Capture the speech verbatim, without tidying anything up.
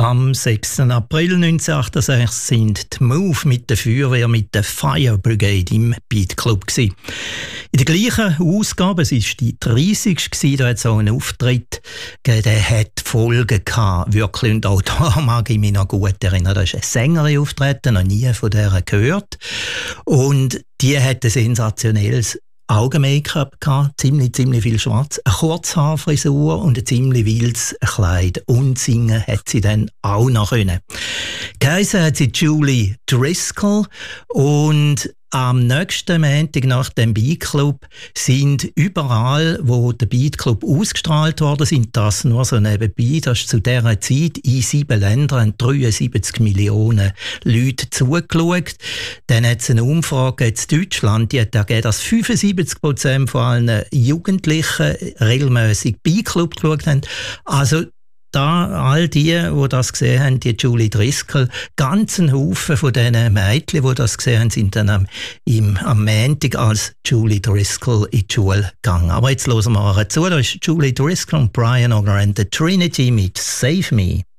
Am sechsten April neunzehnhundertachtundsechzig sind die Move mit der Feuerwehr, mit der Fire Brigade im Beat Club gewesen. In der gleichen Ausgabe, es war die dreißigste, da hat es auch einen Auftritt gegeben, der hat Folgen gehabt, wirklich. Und auch da mag ich mich noch gut erinnern, da ist eine Sängerin auftreten, noch nie von der gehört. Und die hat ein sensationelles Augen-Make-up gehabt, ziemlich, ziemlich viel schwarz, eine Kurzhaarfrisur und ein ziemlich wildes Kleid. Und singen hat sie dann auch noch können. Geheißen hat sie Julie Driscoll und am nächsten Montag nach dem Beat Club sind überall, wo der Beat Club ausgestrahlt worden sind, das nur so nebenbei, das ist zu dieser Zeit in sieben Ländern dreiundsiebzig Millionen Leute zugeschaut. Dann hat es eine Umfrage in Deutschland, die hat ergeben, dass fünfundsiebzig Prozent von allen Jugendlichen regelmäßig Beat Club geschaut haben. Also da all die, die das gesehen haben, die Julie Driscoll, ganzen Haufen von diesen Mädchen, die das gesehen haben, sind dann am, im, am Montag als Julie Driscoll in die Schule gegangen. Aber jetzt hören wir zu, da ist Julie Driscoll und Brian Auger and the Trinity mit Save Me.